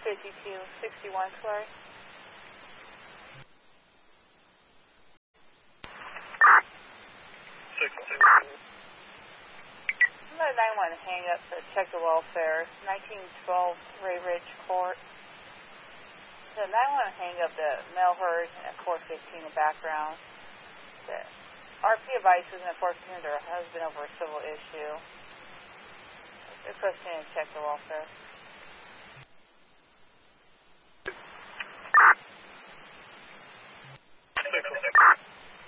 5261, sorry. I'm at 91 hang up to check the welfare. 1912 Ray Ridge Court. So 91 hang up the mail herd at Court 15 in background. The RP advices and enforcement her husband over a civil issue. They're supposed to check the welfare.